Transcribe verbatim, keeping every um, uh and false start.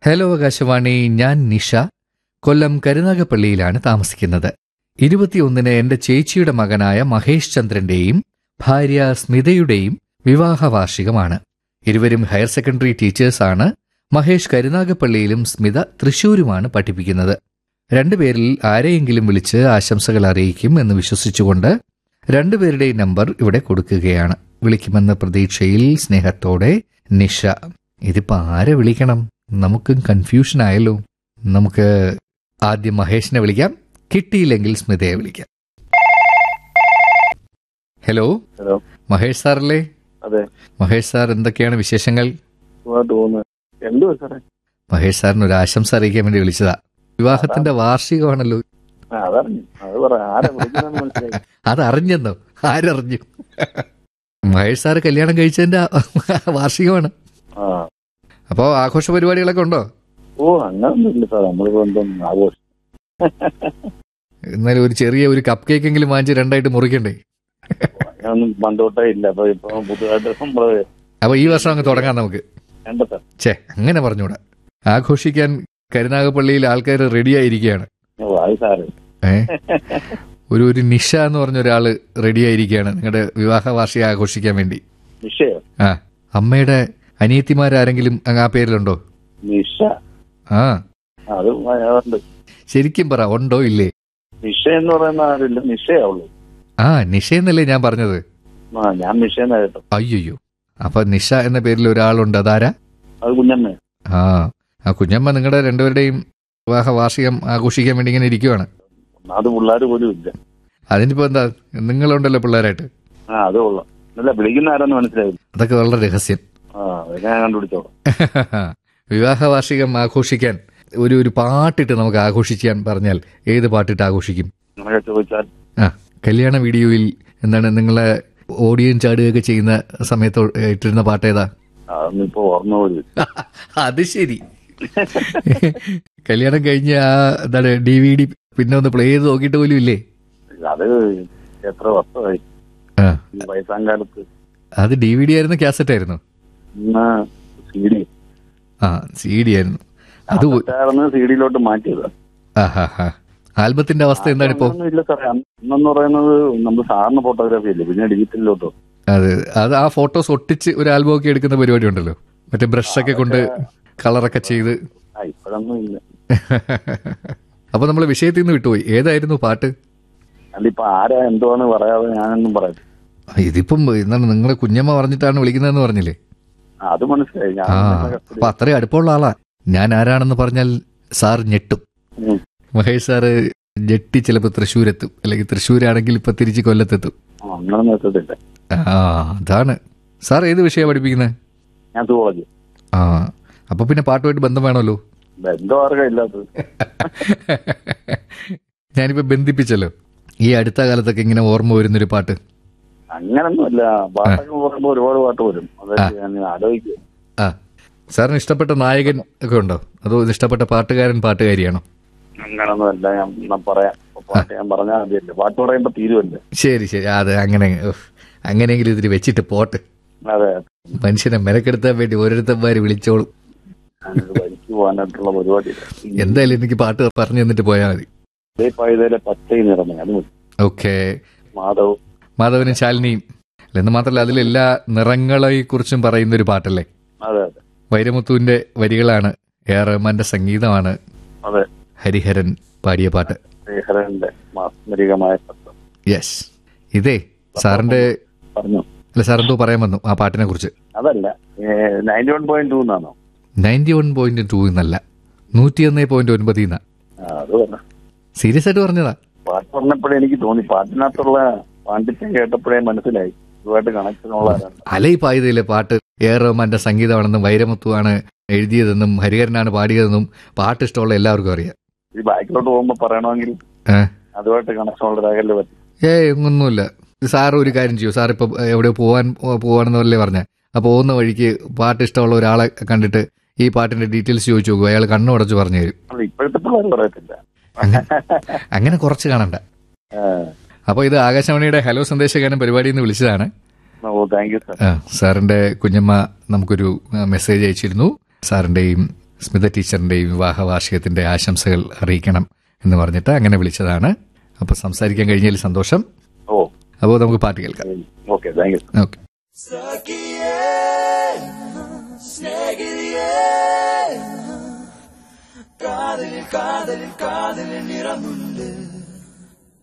Hello Akashvani, ഞാൻ നിഷ. കൊല്ലം കരുനാഗപ്പള്ളിയിലാണ് താമസിക്കുന്നത്. ഇരുപത്തിയൊന്നിന് എന്റെ ചേച്ചിയുടെ മകനായ മഹേഷ് ചന്ദ്രന്റെയും ഭാര്യ സ്മിതയുടെയും വിവാഹ വാർഷികമാണ്. ഇരുവരും ഹയർ സെക്കൻഡറി ടീച്ചേഴ്സാണ്. മഹേഷ് കരുനാഗപ്പള്ളിയിലും സ്മിത തൃശൂരുമാണ് പഠിപ്പിക്കുന്നത്. രണ്ടുപേരിൽ ആരെയെങ്കിലും വിളിച്ച് ആശംസകൾ അറിയിക്കും എന്ന് വിശ്വസിച്ചുകൊണ്ട് രണ്ടുപേരുടെയും നമ്പർ ഇവിടെ കൊടുക്കുകയാണ്. വിളിക്കുമെന്ന പ്രതീക്ഷയിൽ സ്നേഹത്തോടെ നിഷ. ഇതിപ്പോ ആരെ വിളിക്കണം? നമുക്കും കൺഫ്യൂഷൻ ആയല്ലോ. നമുക്ക് ആദ്യം മഹേഷിനെ വിളിക്കാം, കിട്ടിയില്ലെങ്കിൽ സ്മിതയെ വിളിക്കാം. ഹലോ ഹലോ മഹേഷ് സാറല്ലേ? അതെ. മഹേഷ് സാർ, എന്തൊക്കെയാണ് വിശേഷങ്ങൾ? എന്തോ സാറേ, മഹേഷ് സാറിന് ഒരു ആശംസ അറിയിക്കാൻ വേണ്ടി വിളിച്ചതാ. വിവാഹത്തിന്റെ വാർഷികമാണല്ലോ. അതറിഞ്ഞു. അത് പറ, ആരാ വിളിക്കുന്നതെന്ന് മനസ്സിലായി. അതറിഞ്ഞെന്നോ? ആരറിഞ്ഞു? മഹേഷ് സാറ് കല്യാണം കഴിച്ചതിന്റെ വാർഷികമാണ്. ആ, അപ്പോ ആഘോഷ പരിപാടികളൊക്കെ ഉണ്ടോ? ഓ അങ്ങനൊന്നും ഇല്ല സാർ, നമ്മളിപ്പോ എന്തും ആഘോഷം. എന്നാലും ഒരു ചെറിയ ഒരു കപ്പ് കേക്ക് എങ്കിലും വാങ്ങിച്ച് രണ്ടായിട്ട് മുറിക്കണ്ടേ? അങ്ങനൊന്നും പണ്ടോട്ടേ ഇല്ല. അപ്പൊ ഇപ്പൊ പുതുതായിട്ട് നമ്മള് അപ്പൊ ഈ വർഷം അങ്ങ് തുടങ്ങാം നമുക്ക്. വേണ്ട സാർ. ഛേ, അങ്ങനെ പറഞ്ഞൂടാ. ആഘോഷിക്കാൻ കരുനാഗപ്പള്ളിയിൽ ആൾക്കാർ റെഡി ആയിരിക്കുകയാണ്. ഓ അത് സാറ് ഏ ഒരു ഒരു നിഷ എന്ന് പറഞ്ഞ ഒരാള് റെഡി ആയിരിക്കുകയാണ് നിങ്ങളുടെ വിവാഹ വാർഷികം ആഘോഷിക്കാൻ വേണ്ടി. നിഷയോ? ആ, അമ്മയുടെ അനിയത്തിമാരാരെങ്കിലും അങ്ങ് ആ പേരിലുണ്ടോ? നിഷ? ആ, അത് ഉണ്ട്. ശരിക്കും പറ, ഉണ്ടോ ഇല്ലേ? നിഷ എന്ന് പറയുന്ന ആരില്ല, നിഷയാവുള്ളൂ. ആ, നിഷയെന്നല്ലേ ഞാൻ പറഞ്ഞത്. ആ, ഞാൻ നിഷയെന്നാ കേട്ടോ. അയ്യോ, അപ്പൊ നിഷ എന്ന പേരിൽ ഒരാളുണ്ട്. അതാരാ? അത് കുഞ്ഞമ്മ. ആ ആ കുഞ്ഞമ്മ നിങ്ങളുടെ രണ്ടുപേരുടെയും വിവാഹ വാർഷികം ആഘോഷിക്കാൻ വേണ്ടി ഇങ്ങനെ ഇരിക്കുവാണ്. അത് പിള്ളേർ പോലും ഇല്ല. അതിനിപ്പോ എന്താ, നിങ്ങളുണ്ടല്ലോ പിള്ളേരായിട്ട്. ആ, അത് കൊള്ളാം. അല്ല, വിളിക്കുന്ന ആരാന്ന് മനസ്സിലായി. അതൊക്കെ വളരെ രഹസ്യം. ആ, ഞാൻ കണ്ടുപിടിച്ചോളാം. വിവാഹ വാർഷികം ആഘോഷിക്കാൻ ഒരു ഒരു പാട്ടിട്ട് നമുക്ക് ആഘോഷിക്കാൻ പറഞ്ഞാൽ ഏത് പാട്ടിട്ട് ആഘോഷിക്കും? അങ്ങനെ ചോദിച്ചാൽ ആ, കല്യാണ വീഡിയോയിൽ എന്താണ് നിങ്ങളെ ഓടിയും ചാടുകയൊക്കെ ചെയ്യുന്ന സമയത്ത് ഇട്ടിരുന്ന പാട്ട് ഏതാ? അതൊന്നും ഇപ്പൊ ഓർമ്മ പോലും. അത് ശരി. കല്യാണം കഴിഞ്ഞ ആ എന്താണ് ഡി വി ഡി പിന്നെ ഒന്ന് പ്ലേ ചെയ്ത് നോക്കിയിട്ട് പോലും ഇല്ലേ? അത് എത്ര വർഷമായി ആ, ഈ വയസ്സാം കാലത്ത്. അത് ഡി വി ഡി ആയിരുന്നു, കാസറ്റ് ആയിരുന്നു? C D. ആ, സി ഡി ആയിരുന്നു. അത് സി ഡിയിലോട്ട് മാറ്റിയത്. ആൽബത്തിന്റെ അവസ്ഥ എന്താണ് ഇപ്പോ? ഇല്ല സാറേ, അന്നെന്ന് പറയുന്നത് നമ്മൾ സാറിന് ഫോട്ടോഗ്രാഫി അല്ലേ, പിന്നെ ഡിജിറ്റലിലോട്ടോ. അതെ, അത് ആ ഫോട്ടോസ് ഒട്ടിച്ച് ഒരു ആൽബം ഒക്കെ എടുക്കുന്ന പരിപാടി ഉണ്ടല്ലോ, മറ്റേ ബ്രഷൊക്കെ കൊണ്ട് കളറൊക്കെ ചെയ്ത്. ഇപ്പോഴൊന്നും ഇല്ല. അപ്പൊ നമ്മള് വിഷയത്തിൽ നിന്ന് വിട്ടുപോയി. ഏതായിരുന്നു പാട്ട്? അല്ലിപ്പൊ ആരാ എന്തുവാന്ന് പറയാതെ ഞാനൊന്നും പറയാം. ഇതിപ്പം എന്താണ് നിങ്ങളെ കുഞ്ഞമ്മ പറഞ്ഞിട്ടാണ് വിളിക്കുന്നതെന്ന് പറഞ്ഞില്ലേ? അത് മനസ്സിലായി. ആ, അപ്പൊ അത്രയും അടുപ്പമുള്ള ആളാ. ഞാൻ ആരാണെന്ന് പറഞ്ഞാൽ സാർ ഞെട്ടും. മഹേഷ് സാറ് ഞെട്ടി ചിലപ്പോ തൃശ്ശൂരെത്തും, അല്ലെങ്കിൽ തൃശ്ശൂരാണെങ്കിൽ ഇപ്പൊ തിരിച്ച് കൊല്ലത്തെത്തും. അങ്ങനെ നിർത്തത്തില്ല. ആ, അതാണ്. സാർ ഏത് വിഷയമാണ് പഠിപ്പിക്കുന്നത്? ഞാൻ സുവോളജി. ആ, അപ്പൊ പിന്നെ പാട്ടുമായിട്ട് ബന്ധം വേണമല്ലോ. ബന്ധം ആർക്കാ ഇല്ലാത്തത്? ഞാനിപ്പോ ബന്ധിപ്പിച്ചല്ലോ. ഈ അടുത്ത കാലത്തൊക്കെ ഇങ്ങനെ ഓർമ്മ വരുന്നൊരു പാട്ട്. അങ്ങനൊന്നുമല്ല, പാട്ടൊക്കെ പറയുമ്പോ ഒരുപാട് പാട്ട് വരും. അതൊക്കെ ഞാൻ ആലോചിക്കുക. ആ, സാറിന് ഇഷ്ടപ്പെട്ട നായകൻ ഒക്കെ ഉണ്ടോ, അതോ ഇഷ്ടപ്പെട്ട പാട്ടുകാരൻ പാട്ടുകാരിയാണോ? അങ്ങനൊന്നുമല്ല, ഞാൻ പറയാം. പാട്ട് ഞാൻ പറഞ്ഞാൽ മതിയല്ലോ, പാട്ട് പറയുമ്പോ തീരുമല്ലോ. ശരി ശരി, അത് അങ്ങനെ അങ്ങനെയെങ്കിലും ഇതിന് വെച്ചിട്ട് പോട്ട്. അതെ, മനുഷ്യനെ മെനക്കെടുത്താൻ വേണ്ടി ഓരോരുത്തന്മാര് വിളിച്ചോളും. വഴിക്ക് പോകാനായിട്ടുള്ള പരിപാടി. എന്തായാലും എനിക്ക് പാട്ട് പറഞ്ഞു തന്നിട്ട് പോയാൽ മതി. പച്ചയും നിറമേ, അത് മതി. ഓക്കെ. മാധവ് മാധവനും ശാലിനിയും എന്ന് മാത്രമല്ല, അതിലെല്ലാ നിറങ്ങളെ കുറിച്ചും പറയുന്ന ഒരു പാട്ടല്ലേ? അതെ അതെ. വൈരമുത്തുവിന്റെ വരികളാണ്, എ ആർ റഹ്മാന്റെ സംഗീതമാണ്. അതെ, ഹരിഹരൻ പാടിയ പാട്ട്. ഹരിഹരന്റെ മാസ്മരികമായ ശബ്ദം. യെസ്. ഇതേ സാറിന്റെ പറഞ്ഞു. അല്ല, സാറെന്തോ പറയാൻ വന്നു ആ പാട്ടിനെ കുറിച്ച്. അതല്ല, നയൻറ്റി വൺ പോയിന്റ് ടു എന്നാണോ? നയൻറ്റി വൺ പോയിന്റ് ടു എന്നല്ല, നൂറ്റി ഒന്ന് പോയിന്റ് ഒൻപത് എന്നാ. അത് പറഞ്ഞു. സീരിയസ് ആയിട്ട് പറഞ്ഞതാ. പാട്ട് പറഞ്ഞപ്പോഴേ എനിക്ക് തോന്നി, പാട്ടിനകത്തുള്ള പാണ്ഡിത്യം കേട്ടപ്പോഴേ മനസ്സിലായി ഇതുമായിട്ട് കണക്ഷൻ ഉള്ളതാണ്. അലൈപായതിലെ പാട്ട് എ ആർ റഹ്മാന്റെ സംഗീതമാണെന്നും വൈരമുത്തുവാണ് എഴുതിയതെന്നും ഹരിഹരനാണ് പാടിയതെന്നും പാട്ട് ഇഷ്ടമുള്ള എല്ലാവർക്കും അറിയാം. ഈ ബാക്കിലോട്ട് പോകുമ്പോ പറയണമെങ്കിൽ അതുമായിട്ട് കണക്ഷൻ ഉള്ള രാഗല്ലേ പറ്റും. ഏയ് ഒന്നുമില്ല. സാർ ഒരു കാര്യം ചെയ്യൂ. സാർ ഇപ്പൊ എവിടെ പോവാൻ പോവാണെന്നല്ലേ പറഞ്ഞ, ആ പോകുന്ന വഴിക്ക് പാട്ട് ഇഷ്ടമുള്ള ഒരാളെ കണ്ടിട്ട് ഈ പാട്ടിന്റെ ഡീറ്റെയിൽസ് ചോദിച്ചു നോക്കൂ, അയാൾ കണ്ണുടച്ച് പറഞ്ഞു തരും. ഇപ്പോഴത്തെ പിള്ളേർ പറയത്തില്ല. അങ്ങനെ കുറച്ച് കാണണ്ട. അപ്പൊ ഇത് ആകാശവാണിയുടെ ഹലോ സന്ദേശഗാനം പരിപാടിയിൽ നിന്ന് വിളിച്ചതാണ്. സാറിന്റെ കുഞ്ഞമ്മ നമുക്കൊരു മെസ്സേജ് അയച്ചിരുന്നു. സാറിന്റെയും സ്മിത ടീച്ചറിന്റെയും വിവാഹ വാർഷികത്തിന്റെ ആശംസകൾ അറിയിക്കണം എന്ന് പറഞ്ഞിട്ട് അങ്ങനെ വിളിച്ചതാണ്. അപ്പൊ സംസാരിക്കാൻ കഴിഞ്ഞതിൽ സന്തോഷം. ഓ, അപ്പോൾ നമുക്ക് പാട്ട് കേൾക്കാം. Okay, thank you. ഓക്കെ. കാതലിൽ കാതലിൽ കാതലിൽ നിറമുണ്ട്.